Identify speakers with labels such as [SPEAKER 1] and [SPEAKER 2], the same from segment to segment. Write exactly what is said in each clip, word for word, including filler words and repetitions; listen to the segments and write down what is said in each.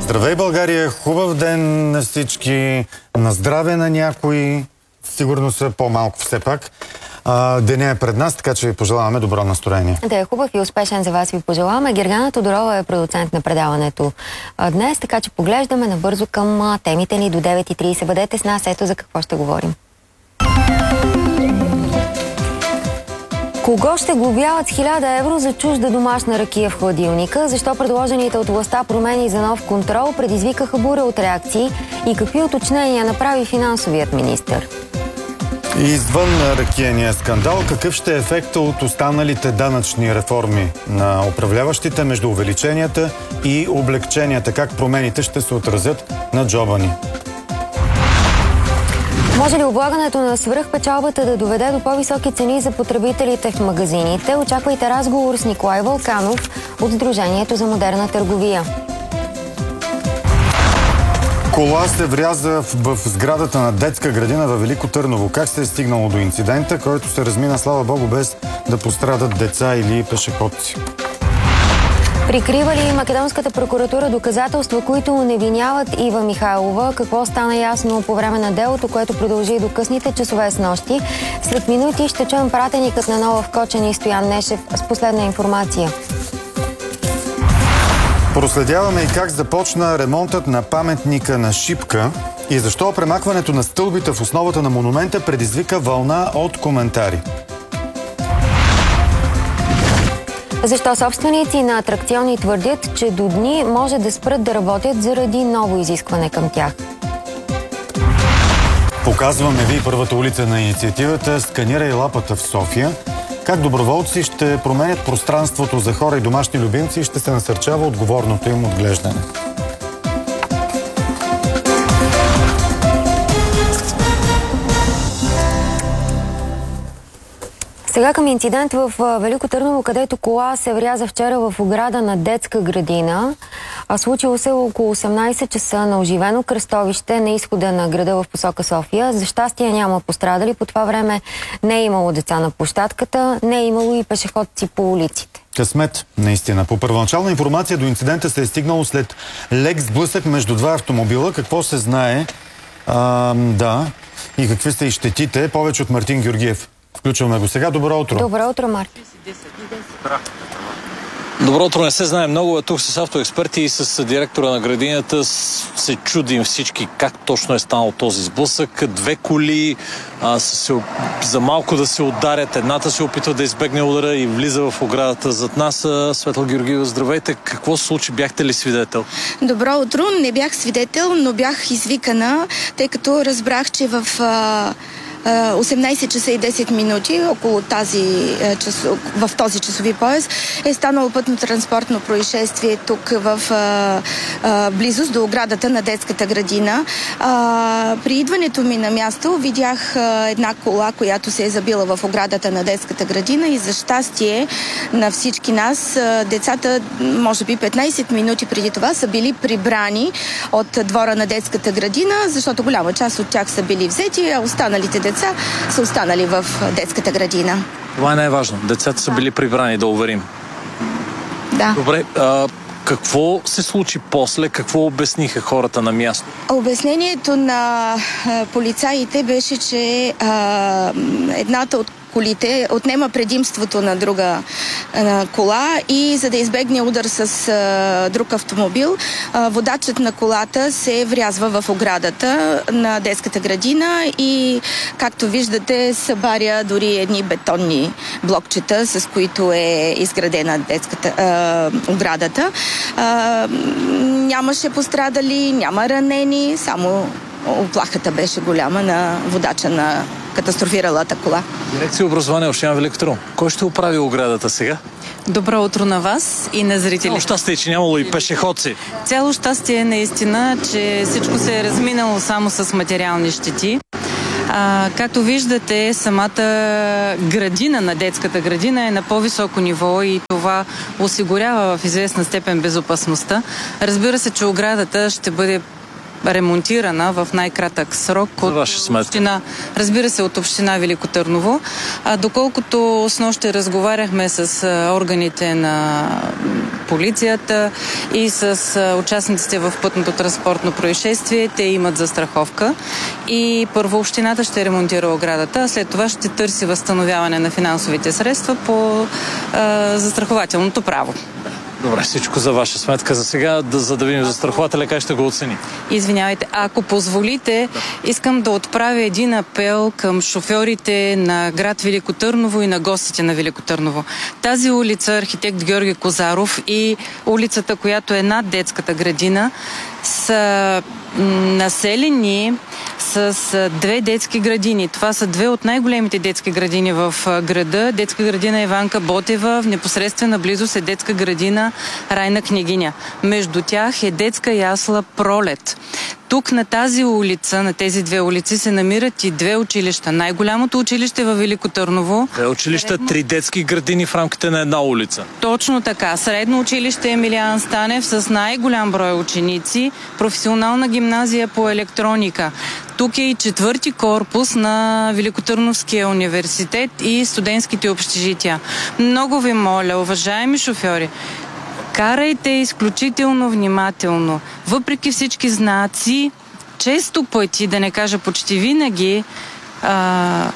[SPEAKER 1] Здравей, България! Хубав ден на всички, на здраве на някои, сигурно са по-малко все пак. А, деня е пред нас, така че ви пожелаваме добро настроение.
[SPEAKER 2] Да е хубав и успешен за вас ви пожелаваме. Гергана Тодорова е продуцент на предаването днес, така че поглеждаме набързо към темите ни до девет и трийсет. Бъдете с нас, ето за какво ще говорим. Кого ще глобяват с хиляда евро за чужда домашна ракия в хладилника? Защо предложените от властта промени за нов контрол предизвикаха буря от реакции? И какви уточнения направи финансовият министър?
[SPEAKER 1] Извън ракияния скандал, какъв ще е ефекта от останалите данъчни реформи на управляващите между увеличенията и облегченията? Как промените ще се отразят на джоба ни?
[SPEAKER 2] Може ли облагането на свръхпечалбата да доведе до по-високи цени за потребителите в магазините? Очаквайте разговор с Николай Вълканов от Сдружението за модерна търговия.
[SPEAKER 1] Кола се вряза в, в сградата на детска градина във Велико Търново. Как се е стигнало до инцидента, който се размина, слава Богу, без да пострадат деца или пешеходци?
[SPEAKER 2] Прикрива ли македонската прокуратура доказателства, които уневиняват Ива Михайлова? Какво стана ясно по време на делото, което продължи до късните часове с нощи? След минути ще чуем пратеникът на Нова в Кочани Стоян Нешев с последна информация.
[SPEAKER 1] Проследяваме и как започна ремонтът на паметника на Шипка и защо премахването на стълбите в основата на монумента предизвика вълна от коментари.
[SPEAKER 2] Защо собственици на атракциони твърдят, че до дни може да спрат да работят заради ново изискване към тях?
[SPEAKER 1] Показваме ви първата улица на инициативата "Сканирай лапата" в София. Как доброволци ще променят пространството за хора и домашни любимци и ще се насърчава отговорното им отглеждане.
[SPEAKER 2] Сега към инцидент в Велико Търново, където кола се вряза вчера в ограда на детска градина. Случило се около осемнайсет часа на оживено кръстовище на изхода на града в посока София. За щастие няма пострадали. По това време не е имало деца на площадката, не е имало и пешеходци по улиците.
[SPEAKER 1] Късмет, наистина. По първоначална информация до инцидента се е стигнало след лек сблъсък между два автомобила. Какво се знае? А, да. И какви са и щетите? Повече от Мартин Георгиев. Включваме го сега. Добро утро.
[SPEAKER 2] Добро утро, Марти.
[SPEAKER 3] Добро утро, не се знае много. Тук с автоексперти и с директора на градината се чудим всички как точно е станал този сблъсък. Две коли а, се, за малко да се ударят. Едната се опитва да избегне удара и влиза в оградата зад нас. Светла Георгиева, здравейте. Какво се случи? Бяхте ли свидетел?
[SPEAKER 4] Добро утро. Не бях свидетел, но бях извикана, тъй като разбрах, че в... А... осемнайсет часа и десет минути, около тази, в този часови пояс, е станало пътно-транспортно происшествие тук в а, а, близост до оградата на детската градина. А, при идването ми на място видях а, една кола, която се е забила в оградата на детската градина и за щастие на всички нас, а, децата, може би петнайсет минути преди това, са били прибрани от двора на детската градина, защото голяма част от тях са били взети, а останалите деца са останали в детската градина.
[SPEAKER 3] Това е най-важно. Децата са били прибрани, да уверим.
[SPEAKER 4] Да.
[SPEAKER 3] Добре, а, какво се случи после? Какво обясниха хората на място?
[SPEAKER 4] Обяснението на а, полицаите беше, че а, едната от колите отнема предимството на друга а, кола и за да избегне удар с а, друг автомобил, а, водачът на колата се врязва в оградата на детската градина и, както виждате, събаря дори едни бетонни блокчета, с които е изградена детската а, оградата. А, нямаше пострадали, няма ранени, само оплахата беше голяма на водача на катастрофиралата кола.
[SPEAKER 3] Дирекция образование Община Велико Търново. Кой ще оправи оградата сега?
[SPEAKER 5] Добро утро на вас и на зрители.
[SPEAKER 3] Цяло щастие, че нямало и пешеходци.
[SPEAKER 5] Цяло щастие наистина, че всичко се е разминало само с материални щети. А, както виждате, самата градина на детската градина е на по-високо ниво и това осигурява в известна степен безопасността. Разбира се, че оградата ще бъде ремонтирана в най-кратък срок от община, разбира се, от община Велико Търново. А доколкото с нощи разговаряхме с органите на полицията и с участниците в пътното транспортно происшествие, те имат застраховка и първо общината ще ремонтира оградата, а след това ще търси възстановяване на финансовите средства по а, застрахователното право.
[SPEAKER 3] Добре, всичко за ваша сметка. За сега, да, за да видим застрахователя, как ще го оцени?
[SPEAKER 5] Извинявайте, ако позволите, да. искам да отправя един апел към шофьорите на град Велико Търново и на гостите на Велико Търново. Тази улица, архитект Георги Козаров, и улицата, която е над детската градина, са населени с две детски градини. Това са две от най-големите детски градини в града. Детска градина Иванка Ботева, в непосредствена близост е детска градина Райна Княгиня. Между тях е детска ясла Пролет. Тук на тази улица, на тези две улици се намират и две училища. Най-голямото училище във Велико Търново.
[SPEAKER 3] Две училища, средно... три детски градини в рамките на една улица.
[SPEAKER 5] Точно така. Средно училище Емилиан Станев с най-голям брой ученици. Професионална гимназия по електроника. Тук е и четвърти корпус на Великотърновския университет и студентските общежития. Много ви моля, уважаеми шофьори, карайте изключително внимателно. Въпреки всички знаци, често пъти, да не кажа почти винаги, а,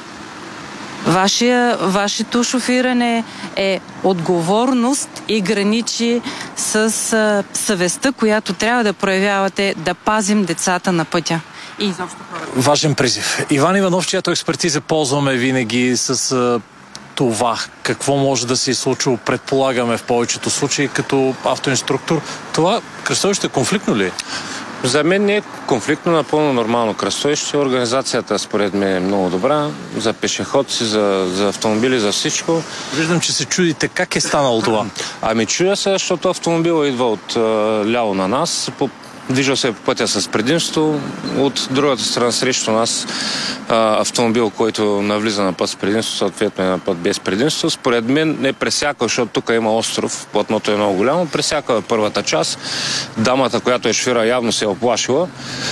[SPEAKER 5] вашия, вашето шофиране е отговорност и граничи с а, съвестта, която трябва да проявявате, да пазим децата на пътя. И изобщо хората.
[SPEAKER 3] Важен призив. Иван Иванов, чиято експертиза ползваме винаги с а, това, какво може да се е случило, предполагаме в повечето случаи като автоинструктор. Това кръстовище конфликтно ли е?
[SPEAKER 6] За мен не е конфликтно, напълно нормално кръстовище. Организацията според мен е много добра. За пешеходци, за, за автомобили, за всичко.
[SPEAKER 3] Виждам, че се чудите как е станало това.
[SPEAKER 6] Ами чудя се, защото автомобила идва от а, ляво на нас, по движил се по пътя с предимство. От другата страна срещу нас а, автомобил, който навлиза на път с предимство, съответно е на път без предимство. Според мен не пресяка, защото тук има остров, платното е много голямо, пресяка първата част. Дамата, която е шофира, явно се е оплашила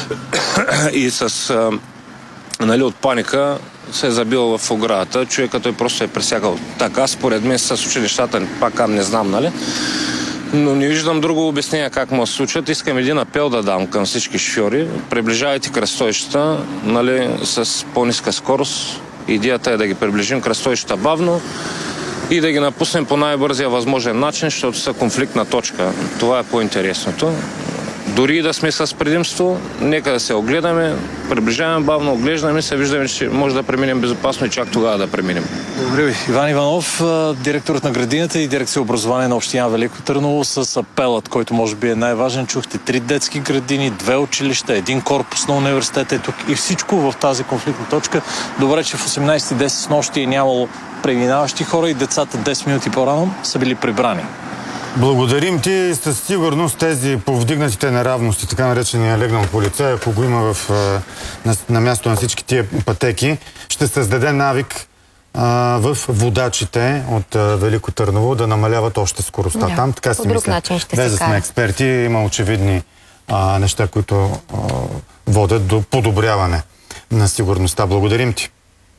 [SPEAKER 6] и с а, нали, от паника се е забил в оградата. Човекът той просто е пресякал. Така, според мен с училищата, пак не знам, нали? Но не виждам друго обяснение как му се случат. Искам един апел да дам към всички шофьори. Приближавайте кръстовищата, нали, с по-ниска скорост. Идеята е да ги приближим кръстовищата бавно и да ги напуснем по най-бързия възможен начин, защото са конфликтна точка. Това е по-интересното. Дори и да сме с предимство, нека да се огледаме, приближаваме бавно, оглеждаме се, виждаме, че може да преминем безопасно и чак тогава да преминем.
[SPEAKER 3] Благодаря ви. Иван Иванов, директорът на градината и дирекция образование на община Велико Търново, с апелът, който може би е най-важен. Чухте три детски градини, две училища, един корпус на университета е тук и всичко в тази конфликтна точка. Добре, че в осемнайсет и десет с нощи е нямало преминаващи хора и децата десет минути по-рано са били прибрани.
[SPEAKER 1] Благодарим ти. Със сигурност тези повдигнатите неравности, така наречения легнал полицай, ако го има в, на, на място на всички тия пътеки, ще създаде навик а, в водачите от а, Велико Търново да намаляват още скоростта.
[SPEAKER 2] Да,
[SPEAKER 1] там така си мисля. Без да сме експерти, има очевидни а, неща, които а, водят до подобряване на сигурността. Благодарим ти.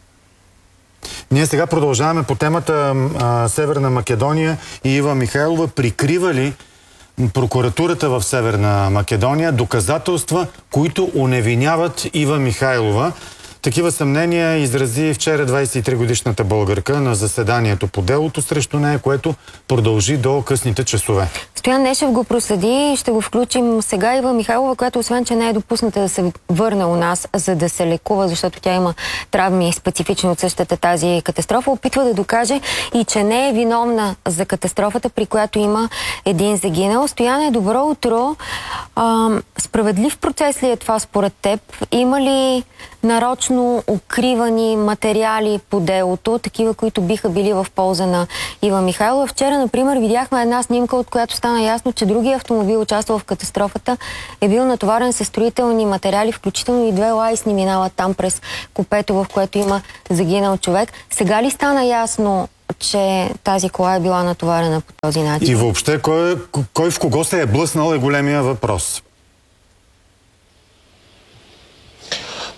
[SPEAKER 1] Ние сега продължаваме по темата а, Северна Македония и Ива Михайлова. Прикрива ли прокуратурата в Северна Македония доказателства, които оневиняват Ива Михайлова? Такива съмнения изрази вчера двайсет и три годишната българка на заседанието по делото срещу нея, което продължи до късните часове.
[SPEAKER 2] Стоян Нешев го проследи и ще го включим сега. Ива Михайлова, която освен, че не е допусната да се върне у нас, за да се лекува, защото тя има травми специфични от същата тази катастрофа, опитва да докаже и че не е виновна за катастрофата, при която има един загинал. Стояне, добро утро. А, справедлив процес ли е това според теб? Има ли нарочно укривани материали по делото, такива, които биха били в полза на Ива Михайлова? Вчера, например, видяхме една снимка, от която стана ясно, че другия автомобил, участвал в катастрофата, е бил натоварен със строителни материали, включително и две лайсни минават там през купето, в което има загинал човек. Сега ли стана ясно, че тази кола е била натоварена по този начин?
[SPEAKER 1] И въобще, кой, кой в кого се е блъснал е големия въпрос.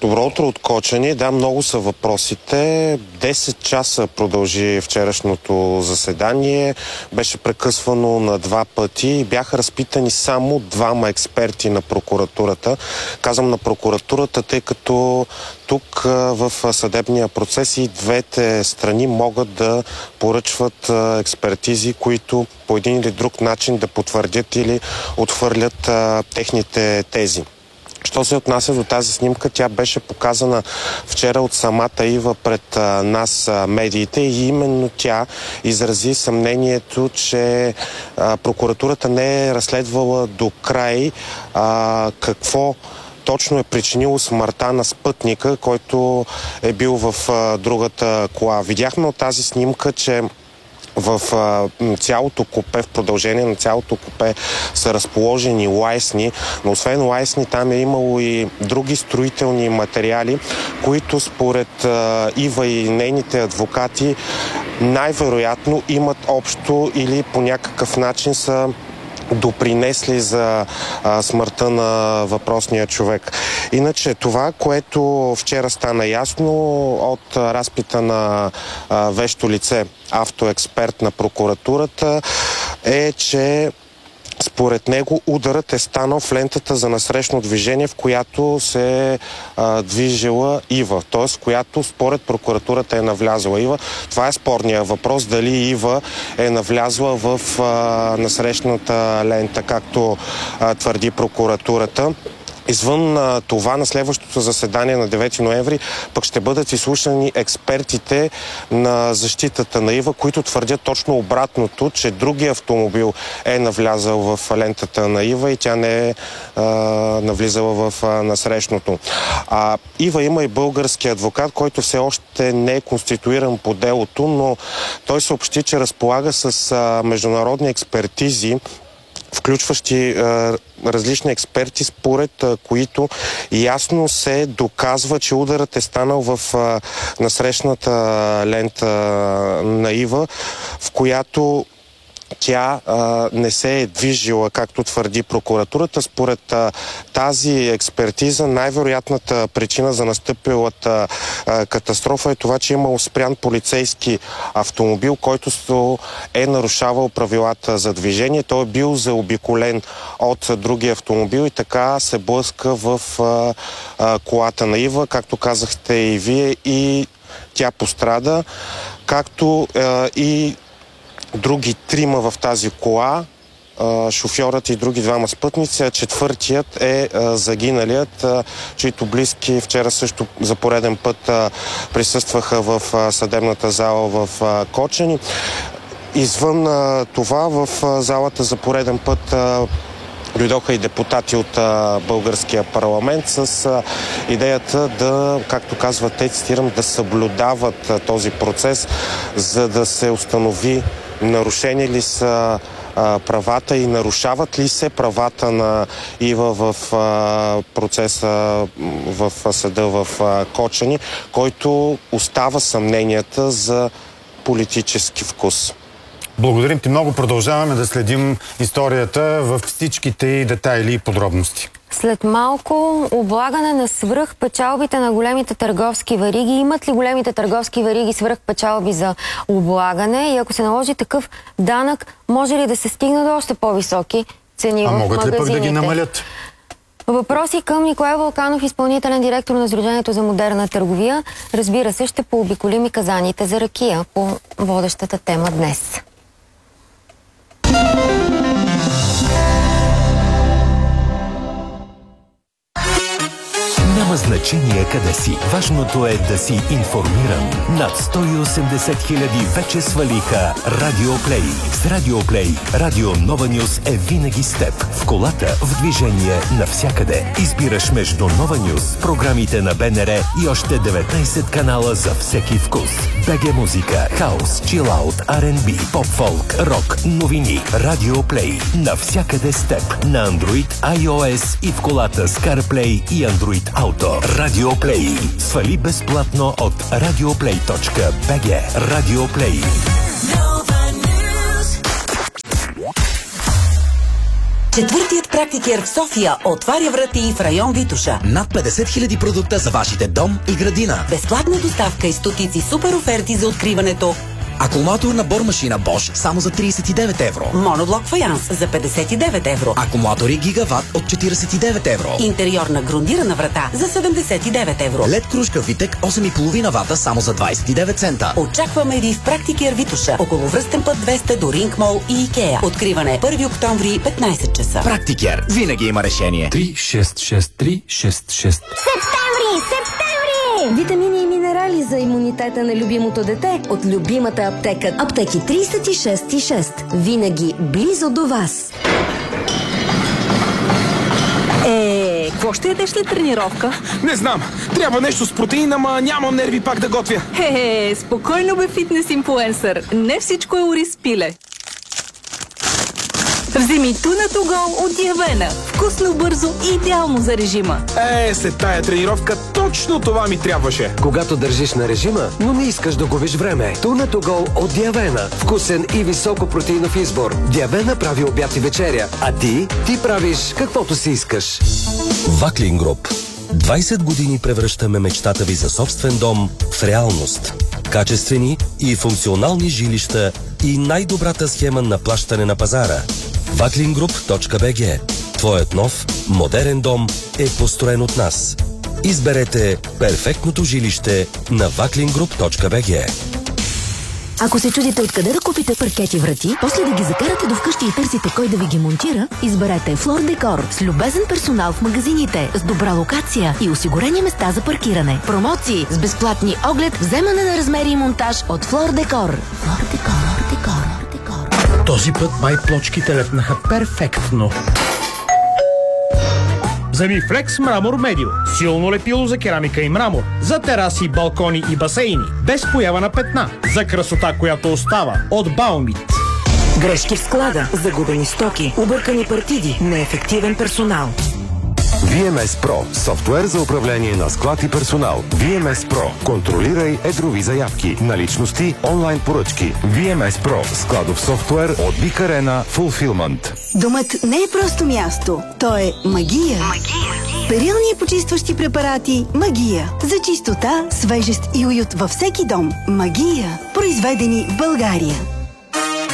[SPEAKER 7] Добро утро от Кочани. Да, много са въпросите. десет часа продължи вчерашното заседание. Беше прекъсвано на два пъти. Бяха разпитани само двама експерти на прокуратурата. Казвам на прокуратурата, тъй като тук в съдебния процес и двете страни могат да поръчват експертизи, които по един или друг начин да потвърдят или отхвърлят техните тези. Що се отнася до тази снимка, тя беше показана вчера от самата Ива пред а, нас а, медиите и именно тя изрази съмнението, че а, прокуратурата не е разследвала до край а, какво точно е причинило смъртта на спътника, който е бил в а, другата кола. Видяхме от тази снимка, че в а, цялото купе, в продължение на цялото купе са разположени лайсни, но освен лайсни там е имало и други строителни материали, които според а, Ива и нейните адвокати най-вероятно имат общо или по някакъв начин са допринесли за а, смъртта на въпросния човек. Иначе това, което вчера стана ясно от а, разпита на а, вещо лице, автоексперт на прокуратурата, е, че според него ударът е станал в лентата за насрещно движение, в която се е а, движила Ива, т.е. в която според прокуратурата е навлязла Ива. Това е спорният въпрос, дали Ива е навлязла в а, насрещната лента, както а, твърди прокуратурата. Извън а, това, на следващото заседание на девети ноември пък ще бъдат изслушани експертите на защитата на Ива, които твърдят точно обратното, че другия автомобил е навлязал в лентата на Ива и тя не е а, навлизала в а, насрещното. А, Ива има и български адвокат, който все още не е конституиран по делото, но той съобщи, че разполага с а, международни експертизи, включващи а, различни експерти, според а, които ясно се доказва, че ударът е станал в а, насрещната лента на Ива, в която тя а, не се е движила, както твърди прокуратурата. Според а, тази експертиза, най-вероятната причина за настъпилата а, катастрофа е това, че имал спрян полицейски автомобил, който е нарушавал правилата за движение. Той е бил заобиколен от другия автомобил и така се блъска в а, а, колата на Ива. Както казахте и вие, и тя пострада, както а, и други трима в тази кола, шофьорът и други двама спътници, а четвъртият е загиналият, чието близки вчера също за пореден път присъстваха в съдебната зала в Кочани. Извън това, в залата за пореден път дойдоха и депутати от а, българския парламент с а, идеята да, както казват те, цитирам, да съблюдават а, този процес, за да се установи нарушени ли са а, правата и нарушават ли се правата на Ива в а, процеса в съда в а, Кочани, който остава съмненията за политически вкус.
[SPEAKER 1] Благодарим ти много. Продължаваме да следим историята във всичките и детайли и подробности.
[SPEAKER 2] След малко облагане на свръхпечалбите на големите търговски вериги. Имат ли големите търговски вериги свръхпечалби за облагане? И ако се наложи такъв данък, може ли да се стигне до още по-високи цени
[SPEAKER 1] а
[SPEAKER 2] в магазините?
[SPEAKER 1] А могат ли пък да ги намалят?
[SPEAKER 2] Въпроси към Николай Вълканов, изпълнителен директор на Сдружението за модерна търговия. Разбира се, ще пообиколим и казаните за ракия по водещата тема днес.
[SPEAKER 8] Няма значение къде си. Важното е да си информиран. Над сто и осемдесет хиляди вече свалиха Радио Плей. С Радио Плей, Радио Нова Нюз е винаги с теб. В колата, в движение, навсякъде. Избираш между Нова Нюз, програмите на БНР и още деветнайсет канала за всеки вкус. БГ музика, хаус, чилаут, Ар енд Би, поп-фолк, рок, новини. Радио Плей. Навсякъде с теб. На Android, iOS и в колата с CarPlay и Android Auto. Радио Плей. Свали безплатно от радиоплей точка би джи. Радио Плей.
[SPEAKER 9] Четвъртият практикер в София отваря врати в район Витоша.
[SPEAKER 10] Над петдесет хиляди продукта за вашите дом и градина.
[SPEAKER 9] Безплатна доставка и стотици супер оферти за откриването.
[SPEAKER 10] Акумулаторна бормашина Bosch само за тридесет и девет евро.
[SPEAKER 9] Моноблок фаянс за петдесет и девет евро.
[SPEAKER 10] Акумулатори Гигават от четиридесет и девет евро.
[SPEAKER 9] Интериорна грундирана врата за седемдесет и девет евро.
[SPEAKER 10] Лед кружка Витек осем и половина вата само за двадесет и девет цента.
[SPEAKER 9] Очакваме ви в практикер Витоша, около Връстен път двеста до Ринг Мол и Икеа. Откриване първи октомври, петнайсет часа.
[SPEAKER 10] Практикер винаги има решение.
[SPEAKER 11] три шест шест три шест шест.
[SPEAKER 12] Септември! Септември! Витамини и минерали за имунитета на любимото дете от любимата аптека. Аптеки тридесет и шест и шест. Винаги близо до вас.
[SPEAKER 13] Е, какво ще ядеш след тренировка?
[SPEAKER 14] Не знам. Трябва нещо с протеин, ама нямам нерви пак да готвя.
[SPEAKER 13] Хе-хе, спокойно бе, фитнес инфлуенсър. Не всичко е ориз пиле. Вземи Tuna to Go от Диавена. Вкусно, бързо и идеално за режима.
[SPEAKER 14] Е, след тая тренировка точно това ми трябваше.
[SPEAKER 15] Когато държиш на режима, но не искаш да губиш време. Tuna to Go от Диавена. Вкусен и високо протеинов избор. Диавена прави обяд и вечеря. А ти? Ти правиш каквото си искаш.
[SPEAKER 8] Ваклин Груп. двадесет години превръщаме мечтата ви за собствен дом в реалност. Качествени и функционални жилища и най-добрата схема на плащане на пазара. ваклин груп точка би джи. Твоят нов, модерен дом е построен от нас. Изберете перфектното жилище на ваклин груп точка би джи.
[SPEAKER 12] Ако се чудите откъде да купите паркети врати, после да ги закарате до вкъщи и търсите кой да ви ги монтира, изберете Флор Декор с любезен персонал в магазините, с добра локация и осигурени места за паркиране. Промоции с безплатни оглед, вземане на размери и монтаж от Флор Декор. Флор Декор, Декор, Декор.
[SPEAKER 16] Този път май плочките лепнаха перфектно. Вземи Флекс Мрамор Медио. Силно лепило за керамика и мрамор. За тераси, балкони и басейни. Без поява на петна. За красота, която остава. От Баумит.
[SPEAKER 17] Грешки в склада, загубени стоки, объркани партиди, неефективен персонал.
[SPEAKER 18] ви ем ес Pro – софтуер за управление на склад и персонал. ви ем ес Pro – контролирай едрови заявки, наличности, онлайн поръчки. ви ем ес Pro – складов софтуер от Big Arena Fulfillment.
[SPEAKER 19] Домът не е просто място, то е магия. Магия. Перилни и почистващи препарати Магия. За чистота, свежест и уют във всеки дом. Магия. Произведени в България.